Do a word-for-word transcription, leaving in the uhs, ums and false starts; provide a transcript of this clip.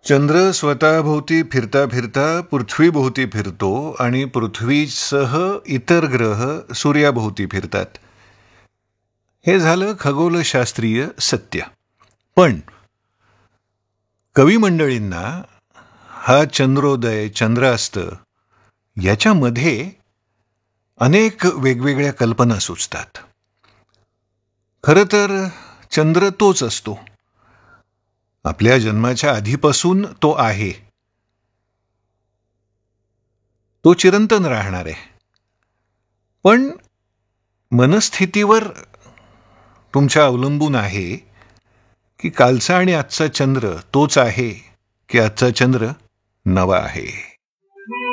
चंद्र स्वतःभोवती फिरता फिरता पृथ्वीभोवती फिरतो आणि पृथ्वीसह इतर ग्रह सूर्याभोवती फिरतात. हे झालं खगोलशास्त्रीय सत्य. पण कवी मंडळींना हा चंद्रोदय चंद्रास्त याच्यामध्ये अनेक वेगवेगळ्या कल्पना सुचतात. खरं तर चंद्र तोच असतो. आपल्या जन्माच्या आधीपासून तो आहे. तो चिरंतन राहणार आहे. पण मनस्थितीवर तुमच्या अवलंबून आहे की कालचा आणि आजचा चंद्र तोच आहे की आजचा चंद्र नवा आहे.